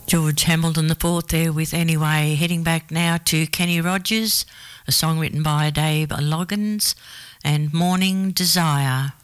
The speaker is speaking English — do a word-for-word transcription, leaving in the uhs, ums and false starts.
George Hamilton the fourth there with Anyway. Heading back now to Kenny Rogers, a song written by Dave Loggins, and Morning Desire.